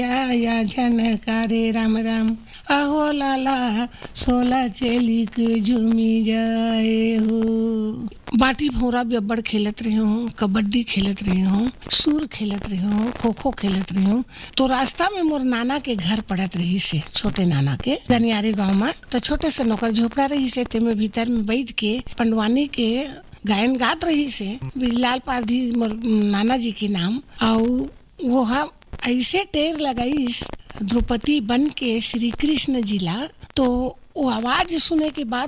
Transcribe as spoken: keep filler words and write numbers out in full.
या या झनकारे राम राम आहो लाला सोला चेली के झूमी जाए हो। बाटी भौरा भी अब्बड़ खेलत रही हूँ, कबड्डी खेलत रही हूँ, सूर खेलत रही हूँ, खो खो खेलत रही हूँ। तो रास्ता में मोर नाना के घर पड़त रही से, छोटे नाना के गनियारी गांव में। तो छोटे से नौकर झोपड़ा रही से, तेमे भीतर में बैठ के पंडवानी के गायन गात रही से, बिजलाल पारधी मोर नाना जी के नाम। और वो हम ऐसे टेर लगाईस द्रौपदी बन के श्री कृष्ण जिला। तो वो आवाज सुने के बाद